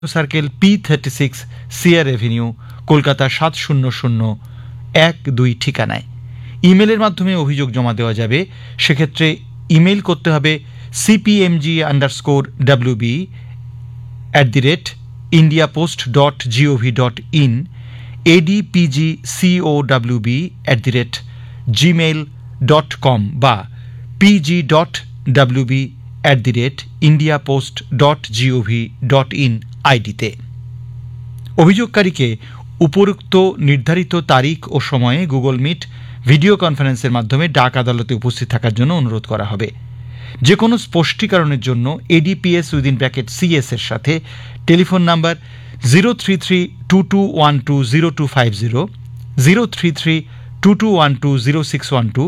Circle P36 CR Avenue Kolkata 700112 ঠিকানায়। ইমেলের মাধ্যমে অভিযোগ জমা দেওয়া যাবে। সেক্ষেত্রে ইমেল করতে হবে cpmg_wb@indiapost.gov.in, adpgcowb@gmail.com বা pg.wb@indiapost.gov.in আইডিতে। অভিযোগকারীকে উপরোক্ত নির্ধারিত তারিখ ও সময়ে গুগল মিট ভিডিও কনফারেন্সের মাধ্যমে ডাক আদালতে উপস্থিত থাকার জন্য অনুরোধ করা হবে। যে কোনো স্পষ্টীকরণের জন্য ADPS(CS) এর সাথে টেলিফোন নাম্বার 03322120250, 03322120612,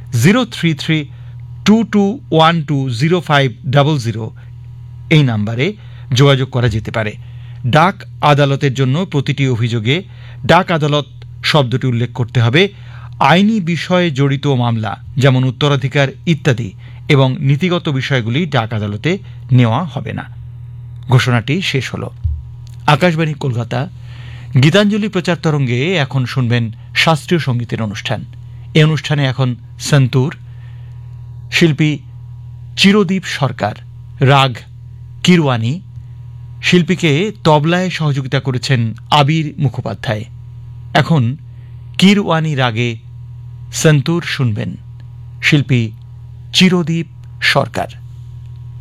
03322120500 এই নাম্বারে যোগাযোগ করা যেতে পারে। ডাক আদালতের জন্য প্রতিটি অভিযোগে ডাক আদালত শব্দটি উল্লেখ করতে হবে। আইনি বিষয়ে জড়িত মামলা যেমন উত্তরাধিকার ইত্যাদি এবং নীতিগত বিষয়গুলি ডাক আদালতে নেওয়া হবে না। ঘোষণাটি শেষ হল। আকাশবাণী কলকাতা গীতাঞ্জলি প্রচার তরঙ্গে এখন শুনবেন শাস্ত্রীয় সঙ্গীতের অনুষ্ঠান। এই অনুষ্ঠানে এখন সন্তুর, শিল্পী চিরদীপ সরকার, রাগ কিরওয়ানি, শিল্পীকে তবলায় সহযোগিতা করেছেন আবির মুখোপাধ্যায়। এখন কিরওয়ানি রাগে সন্তুর শুনবেন, শিল্পী চিরদীপ সরকার।